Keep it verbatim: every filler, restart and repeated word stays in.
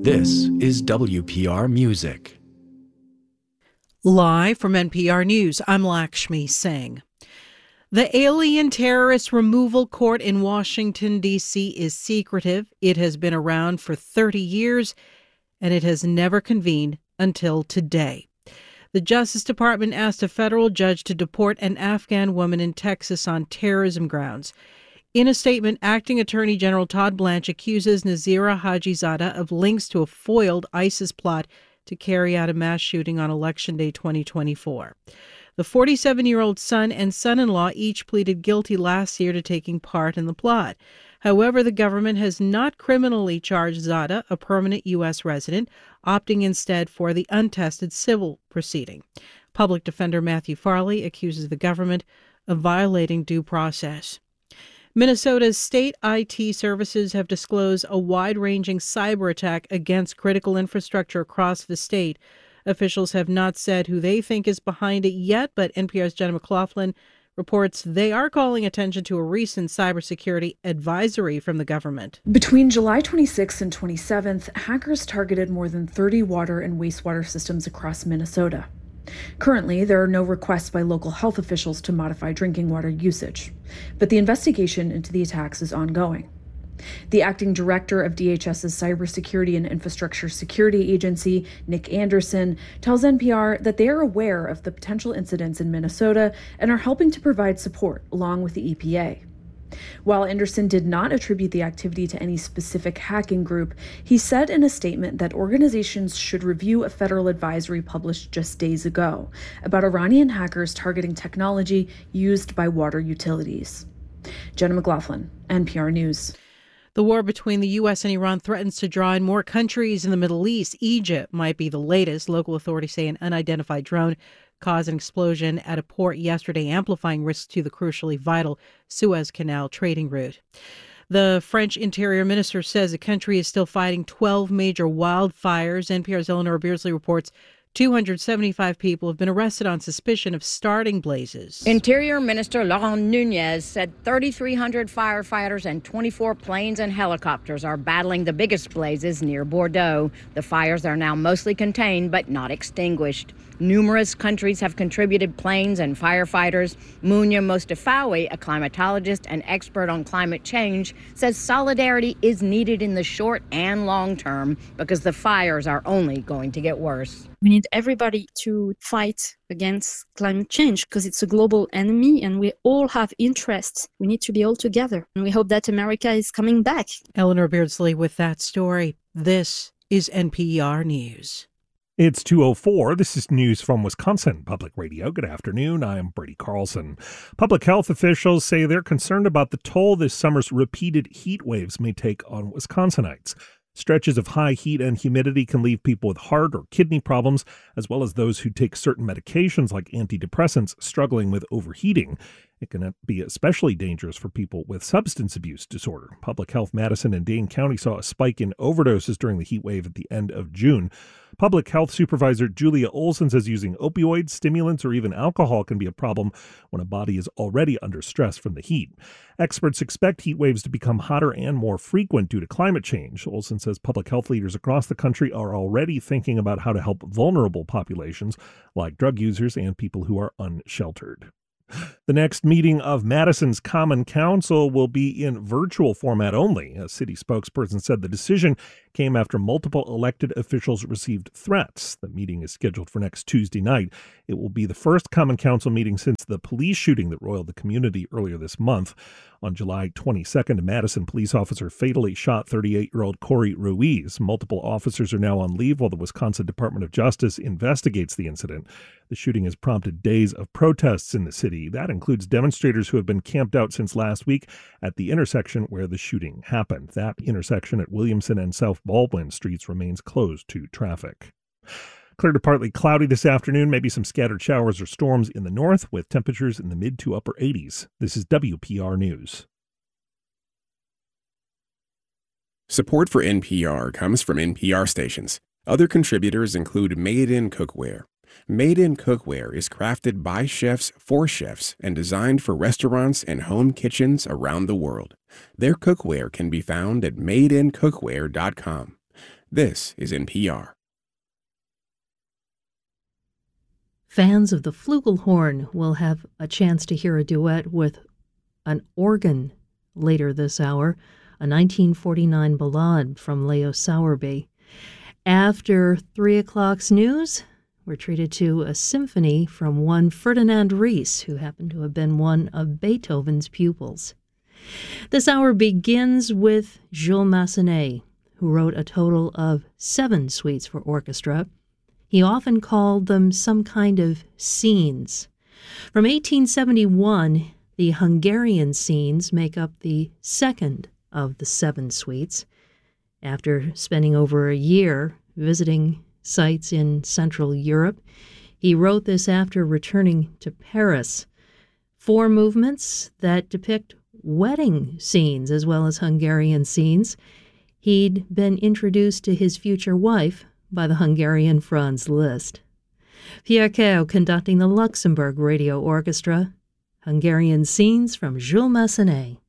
This is W P R Music. Live from N P R News, I'm Lakshmi Singh. The Alien Terrorist Removal Court in Washington, D C is secretive. It has been around for thirty years, and it has never convened until today. The Justice Department asked a federal judge to deport an Afghan woman in Texas on terrorism grounds. In a statement, Acting Attorney General Todd Blanche accuses Nazira Hajizadeh of links to a foiled ISIS plot to carry out a mass shooting on Election Day twenty twenty-four. The forty-seven-year-old son and son-in-law each pleaded guilty last year to taking part in the plot. However, the government has not criminally charged Zadeh, a permanent U S resident, opting instead for the untested civil proceeding. Public Defender Matthew Farley accuses the government of violating due process. Minnesota's state I T services have disclosed a wide-ranging cyber attack against critical infrastructure across the state. Officials have not said who they think is behind it yet, but N P R's Jenna McLaughlin reports they are calling attention to a recent cybersecurity advisory from the government. Between July twenty-sixth and twenty-seventh, hackers targeted more than thirty water and wastewater systems across Minnesota. Currently, there are no requests by local health officials to modify drinking water usage, but the investigation into the attacks is ongoing. The acting director of DHS's Cybersecurity and Infrastructure Security Agency, Nick Anderson, tells N P R that they are aware of the potential incidents in Minnesota and are helping to provide support along with the E P A. While Anderson did not attribute the activity to any specific hacking group, he said in a statement that organizations should review a federal advisory published just days ago about Iranian hackers targeting technology used by water utilities. Jenna McLaughlin, N P R News. The war between the U S and Iran threatens to draw in more countries in the Middle East. Egypt might be the latest. Local authorities say an unidentified drone caused an explosion at a port yesterday, amplifying risks to the crucially vital Suez Canal trading route. The French Interior Minister says the country is still fighting twelve major wildfires. N P R's Eleanor Beardsley reports two hundred seventy-five people have been arrested on suspicion of starting blazes. Interior Minister Laurent Nunez said thirty-three hundred firefighters and twenty-four planes and helicopters are battling the biggest blazes near Bordeaux. The fires are now mostly contained but not extinguished. Numerous countries have contributed planes and firefighters. Mounia Mostafawi, a climatologist and expert on climate change, says solidarity is needed in the short and long term because the fires are only going to get worse. We need everybody to fight against climate change because it's a global enemy and we all have interests. We need to be all together. And we hope that America is coming back. Eleanor Beardsley with that story. This is N P R News. It's two oh four. This is news from Wisconsin Public Radio. Good afternoon. I am Brady Carlson. Public health officials say they're concerned about the toll this summer's repeated heat waves may take on Wisconsinites. Stretches of high heat and humidity can leave people with heart or kidney problems, as well as those who take certain medications like antidepressants struggling with overheating. It can be especially dangerous for people with substance abuse disorder. Public Health Madison and Dane County saw a spike in overdoses during the heat wave at the end of June. Public Health Supervisor Julia Olson says using opioids, stimulants, or even alcohol can be a problem when a body is already under stress from the heat. Experts expect heat waves to become hotter and more frequent due to climate change. Olson says public health leaders across the country are already thinking about how to help vulnerable populations like drug users and people who are unsheltered. The next meeting of Madison's Common Council will be in virtual format only. A city spokesperson said the decision came after multiple elected officials received threats. The meeting is scheduled for next Tuesday night. It will be the first Common Council meeting since the police shooting that roiled the community earlier this month. On July twenty-second, a Madison police officer fatally shot thirty-eight-year-old Corey Ruiz. Multiple officers are now on leave while the Wisconsin Department of Justice investigates the incident. The shooting has prompted days of protests in the city. That includes demonstrators who have been camped out since last week at the intersection where the shooting happened. That intersection at Williamson and South Baldwin Streets remains closed to traffic. Clear to partly cloudy this afternoon, maybe some scattered showers or storms in the north with temperatures in the mid to upper eighties. This is W P R News. Support for N P R comes from N P R stations. Other contributors include Made in Cookware. Made in Cookware is crafted by chefs for chefs and designed for restaurants and home kitchens around the world. Their cookware can be found at made in cookware dot com. This is N P R. Fans of the flugelhorn will have a chance to hear a duet with an organ later this hour, a nineteen forty-nine ballade from Leo Sowerby. After three o'clock's news, we're treated to a symphony from one Ferdinand Ries, who happened to have been one of Beethoven's pupils. This hour begins with Jules Massenet, who wrote a total of seven suites for orchestra. He often called them some kind of scenes. From eighteen seventy-one, the Hungarian scenes make up the second of the seven suites. After spending over a year visiting sites in Central Europe, he wrote this after returning to Paris. Four movements that depict wedding scenes as well as Hungarian scenes. He'd been introduced to his future wife by the Hungarian Franz Liszt. Pierre Keo conducting the Luxembourg Radio Orchestra. Hungarian scenes from Jules Massenet.